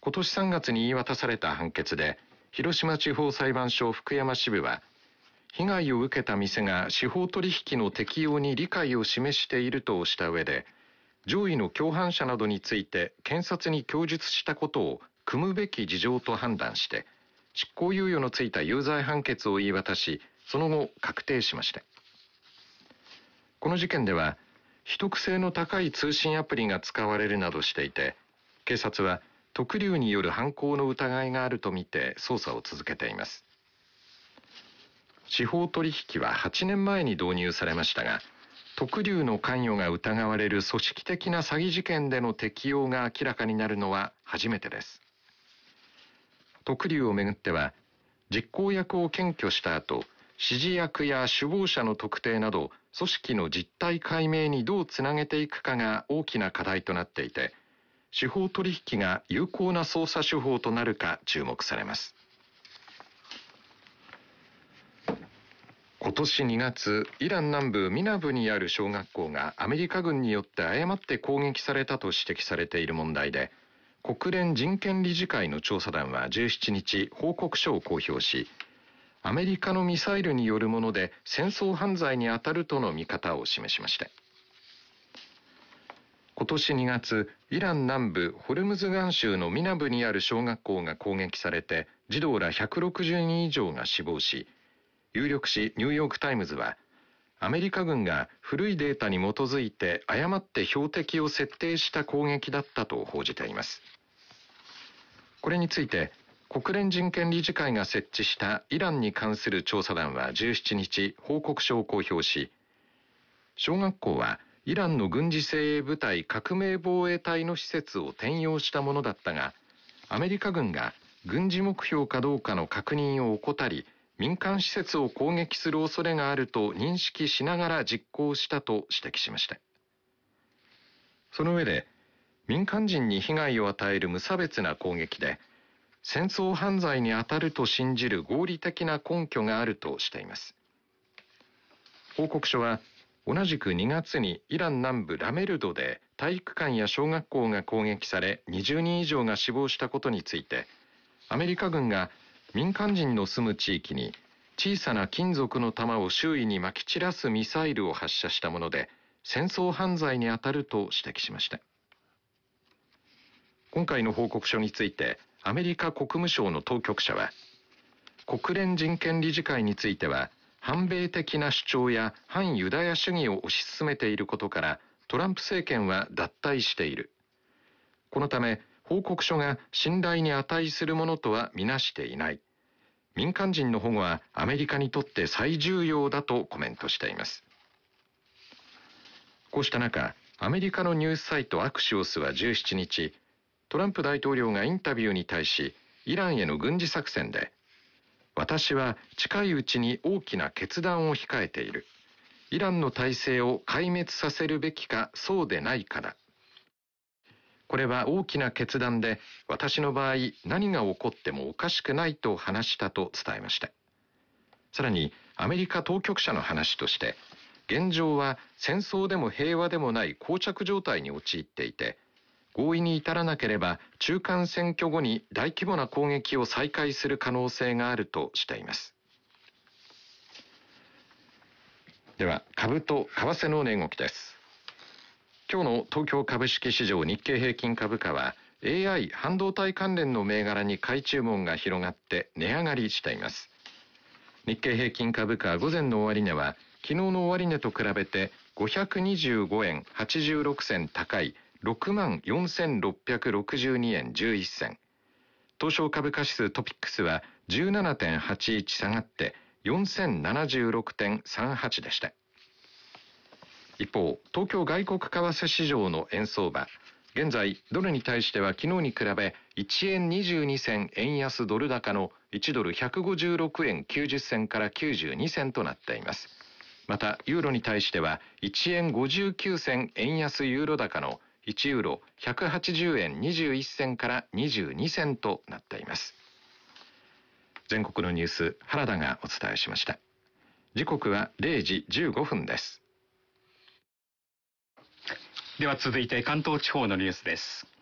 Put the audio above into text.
今年3月に言い渡された判決で、広島地方裁判所福山支部は、被害を受けた店が司法取引の適用に理解を示しているとした上で、上位の共犯者などについて検察に供述したことを酌むべき事情と判断して、執行猶予のついた有罪判決を言い渡し、その後確定しました。この事件では、秘匿性の高い通信アプリが使われるなどしていて、警察は特竜による犯行の疑いがあるとみて捜査を続けています。司法取引は8年前に導入されましたが、特竜の関与が疑われる組織的な詐欺事件での適用が明らかになるのは初めてです。特竜をめぐっては、実行役を検挙した後、指示役や首謀者の特定など、組織の実態解明にどうつなげていくかが大きな課題となっていて、司法取引が有効な捜査手法となるか注目されます。今年2月、イラン南部ミナブにある小学校がアメリカ軍によって誤って攻撃されたと指摘されている問題で、国連人権理事会の調査団は17日、報告書を公表し、アメリカのミサイルによるもので戦争犯罪に当たるとの見方を示しました。今年2月、イラン南部ホルムズガン州のミナブにある小学校が攻撃されて、児童ら160人以上が死亡し、有力紙ニューヨークタイムズは、アメリカ軍が古いデータに基づいて誤って標的を設定した攻撃だったと報じています。これについて、国連人権理事会が設置したイランに関する調査団は17日、報告書を公表し、小学校はイランの軍事精鋭部隊革命防衛隊の施設を転用したものだったが、アメリカ軍が軍事目標かどうかの確認を怠り、民間施設を攻撃する恐れがあると認識しながら実行したと指摘しました。その上で、民間人に被害を与える無差別な攻撃で、戦争犯罪に当たると信じる合理的な根拠があるとしています。報告書は、同じく2月にイラン南部ラメルドで体育館や小学校が攻撃され20人以上が死亡したことについて、アメリカ軍が民間人の住む地域に小さな金属の弾を周囲に撒き散らすミサイルを発射したもので、戦争犯罪に当たると指摘しました。今回の報告書について、アメリカ国務省の当局者は、国連人権理事会については、反米的な主張や反ユダヤ主義を推し進めていることから、トランプ政権は脱退している。このため、報告書が信頼に値するものとはみなしていない。民間人の保護はアメリカにとって最重要だとコメントしています。こうした中、アメリカのニュースサイトアクシオスは17日、トランプ大統領がインタビューに対し、イランへの軍事作戦で、私は近いうちに大きな決断を控えている。イランの体制を壊滅させるべきかそうでないかだ。これは大きな決断で、私の場合何が起こってもおかしくないと話したと伝えました。さらにアメリカ当局者の話として、現状は戦争でも平和でもない膠着状態に陥っていて、合意に至らなければ中間選挙後に大規模な攻撃を再開する可能性があるとしています。では、株と為替の値動きです。今日の東京株式市場日経平均株価は AI 半導体関連の銘柄に買い注文が広がって値上がりしています。日経平均株価午前の終値は昨日の終値と比べて525円86銭高い 64,662 円11銭。東証株価指数トピックスは 17.81 下がって4076.38 でした。一方、東京外国為替市場の円相場、現在ドルに対しては昨日に比べ1円22銭円安ドル高の1ドル156円90銭から92銭となっています。また、ユーロに対しては1円59銭円安ユーロ高の1ユーロ180円21銭から22銭となっています。全国のニュース、原田がお伝えしました。時刻は0時15分です。 では続いて関東地方のニュースです。